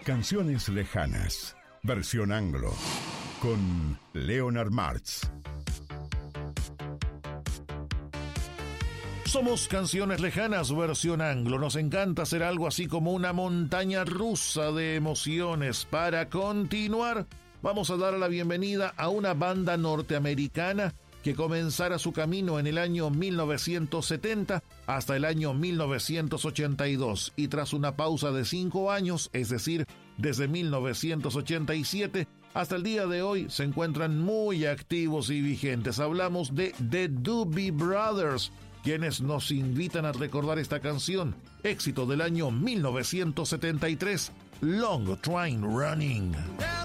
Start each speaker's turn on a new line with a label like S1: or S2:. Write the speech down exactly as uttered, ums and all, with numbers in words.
S1: Canciones lejanas, versión anglo, con Leonard Martz.
S2: Somos Canciones Lejanas, versión anglo. Nos encanta hacer algo así como una montaña rusa de emociones. Para continuar, vamos a dar la bienvenida a una banda norteamericana que comenzara su camino en el año mil novecientos setenta hasta el año mil novecientos ochenta y dos, y tras una pausa de cinco años, es decir, desde mil novecientos ochenta y siete hasta el día de hoy, se encuentran muy activos y vigentes. Hablamos de The Doobie Brothers, quienes nos invitan a recordar esta canción, éxito del año mil novecientos setenta y tres, Long Train Running.